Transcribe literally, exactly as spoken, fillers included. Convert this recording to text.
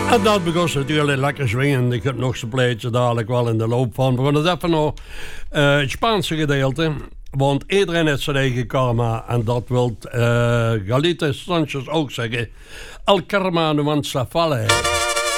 En dat begon natuurlijk lekker zwingen. Ik heb nog zo'n pleetje dadelijk wel in de loop van. We gaan het even nog uh, het Spaanse gedeelte. Want iedereen heeft zijn eigen karma. En dat wil uh, Galita Sanchez ook zeggen. El karma no mansa falle.